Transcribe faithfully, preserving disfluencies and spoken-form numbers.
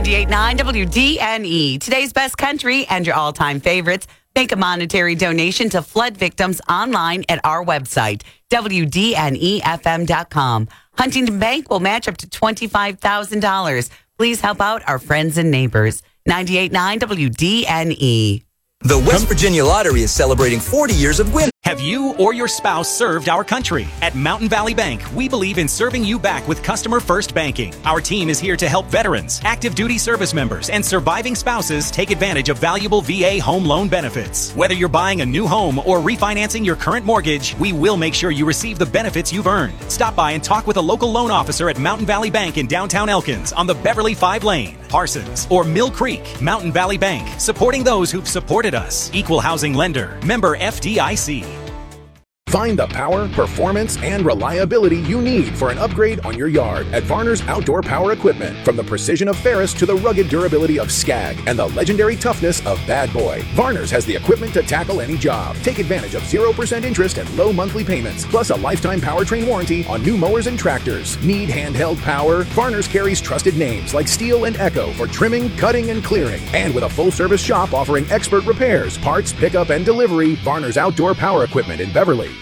ninety-eight point nine W D N E. Today's best country and your all-time favorites. Make a monetary donation to flood victims online at our website, W D N E F M dot com. Huntington Bank will match up to twenty-five thousand dollars. Please help out our friends and neighbors. ninety-eight point nine W D N E. The West Virginia Lottery is celebrating forty years of win. Have you or your spouse served our country? At Mountain Valley Bank, we believe in serving you back with customer first banking. Our team is here to help veterans, active duty service members, and surviving spouses take advantage of valuable V A home loan benefits. Whether you're buying a new home or refinancing your current mortgage, we will make sure you receive the benefits you've earned. Stop by and talk with a local loan officer at Mountain Valley Bank in downtown Elkins on the Beverly five lane, Parsons, or Mill Creek. Mountain Valley Bank, supporting those who've supported us. Equal housing lender, member F D I C. Find the power, performance, and reliability you need for an upgrade on your yard at Varner's Outdoor Power Equipment. From the precision of Ferris to the rugged durability of Skag and the legendary toughness of Bad Boy, Varner's has the equipment to tackle any job. Take advantage of zero percent interest and low monthly payments, plus a lifetime powertrain warranty on new mowers and tractors. Need handheld power? Varner's carries trusted names like Steel and Echo for trimming, cutting, and clearing. And with a full-service shop offering expert repairs, parts, pickup, and delivery, Varner's Outdoor Power Equipment in Beverly.